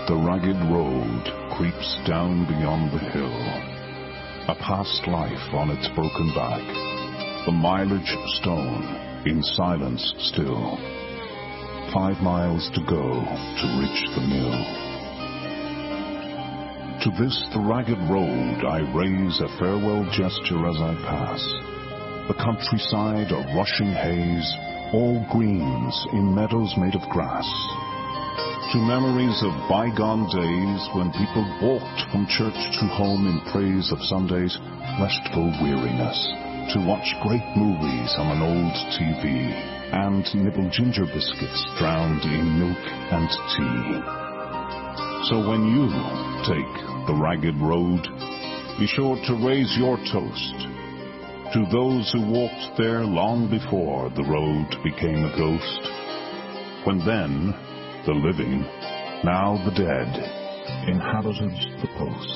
The ragged road creeps down beyond the hill, a past life on its broken back, the mileage stone in silence still. 5 miles to go to reach the mill. To this, the ragged road, I raise a farewell gesture as I pass. The countryside, a rushing haze, all greens in meadows made of grass. To memories of bygone days when people walked from church to home in praise of Sunday's restful weariness, to watch great movies on an old TV, and nibble ginger biscuits drowned in milk and tea. So when you take the ragged road, be sure to raise your toast to those who walked there long before the road became a ghost, when then the living, now the dead, inhabited the post.